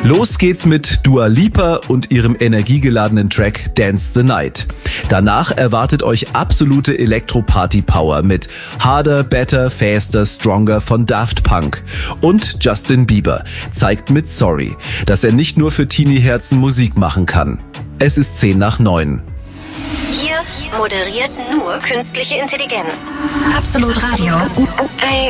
Los geht's mit Dua Lipa und ihrem energiegeladenen Track Dance the Night. Danach erwartet euch absolute Elektro-Party-Power mit Harder, Better, Faster, Stronger von Daft Punk. Und Justin Bieber zeigt mit Sorry, dass er nicht nur für Teenie-Herzen Musik machen kann. Es ist 8:50. Hier moderiert nur künstliche Intelligenz. Absolut Radio.